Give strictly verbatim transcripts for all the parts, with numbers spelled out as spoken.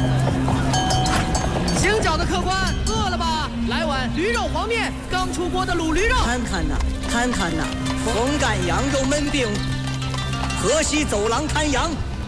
行脚的客官，饿了吧？来碗驴肉黄面，刚出锅的卤驴肉。 看看呐，看看呐，风干羊肉焖饼，河西走廊摊羊。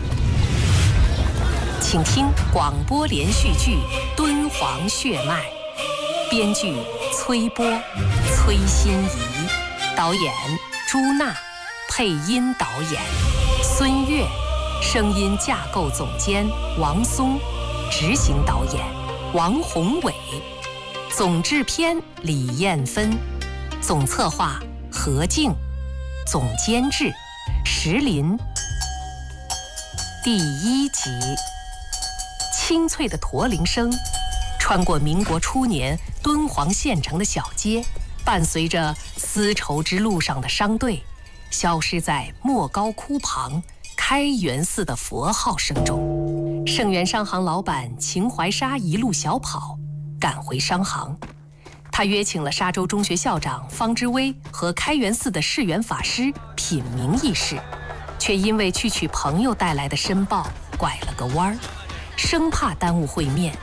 请听广播连续剧《敦煌血脉》，编剧崔波、崔心怡，导演朱娜，配音导演孙越，声音架构总监王松，执行导演王宏伟，总制片李艳芬，总策划何静，总监制石林。第一集，清脆的驼铃声穿过民国初年敦煌县城的小街，伴随着丝绸之路上的商队，消失在莫高窟旁开元寺的佛号声中。盛元商行老板秦怀沙一路小跑赶回商行，他约请了沙州中学校长方之威和开元寺的释元法师品茗一事，却因为去取朋友带来的申报拐了个弯儿，生怕耽误会面。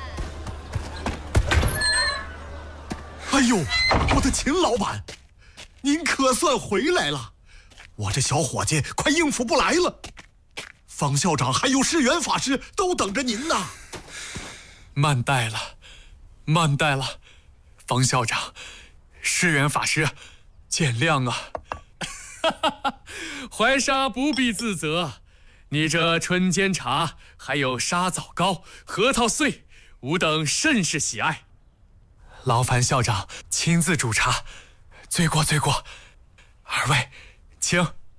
哎呦，我的秦老板，您可算回来了！我这小伙计快应付不来了，方校长还有释元法师都等着您呢。 慢待了，慢待了，方校长，释元法师，见谅啊！怀沙不必自责，你这春煎茶还有沙枣糕、核桃碎，吾等甚是喜爱。劳烦校长亲自煮茶，罪过罪过。二位，请。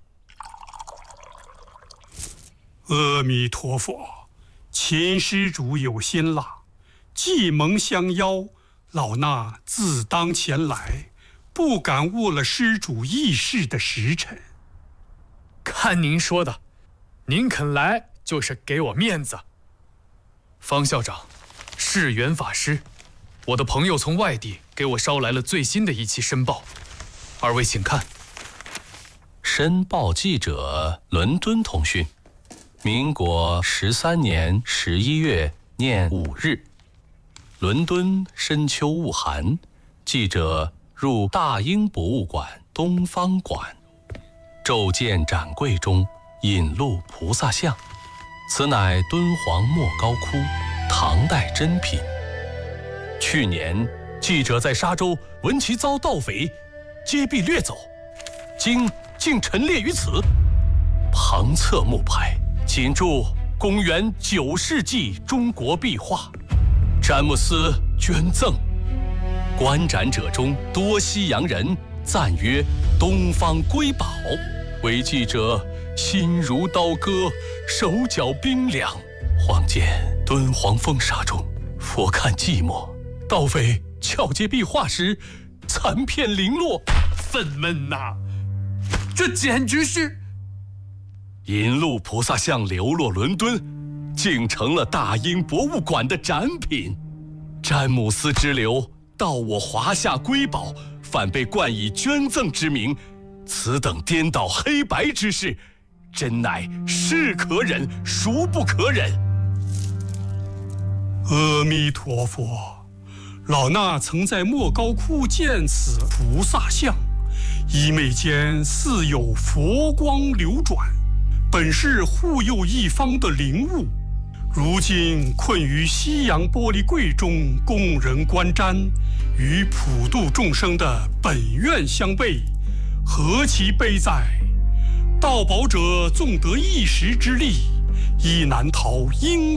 阿弥陀佛，秦施主有心了，既蒙相邀，老衲自当前来，不敢误了施主议事的时辰。 看您说的，您肯来就是给我面子。方校长，释元法师，我的朋友从外地给我捎来了最新的一期申报，二位请看。 申报记者伦敦通讯，民国十三年十一月廿五日，伦敦深秋恶寒，记者入大英博物馆东方馆，骤见展柜中引路菩萨像，此乃敦煌莫高窟唐代珍品。去年记者在沙州闻其遭盗匪，揭壁掠走，今竟陈列于此。旁侧木牌仅注公元九世纪中国壁画，詹姆斯捐赠。观展者中多西洋人，赞曰东方瑰宝，为记者心如刀割，手脚冰凉。晃见敦煌风沙中，佛看寂寞，盗匪撬揭壁画时，残片零落， 愤懑呐！这简直是…… 引路菩萨像流落伦敦，竟成了大英博物馆的展品。詹姆斯之流盗我华夏瑰宝，反被冠以捐赠之名，此等颠倒黑白之事，真乃是可忍，孰不可忍？ 阿弥陀佛，老衲曾在莫高窟见此菩萨像，衣袂间似有佛光流转，本是护佑一方的灵物，如今困于西洋玻璃柜中，供人观瞻，与普度众生的本愿相悖，何其悲哉！盗宝者纵得一时之利，亦难逃因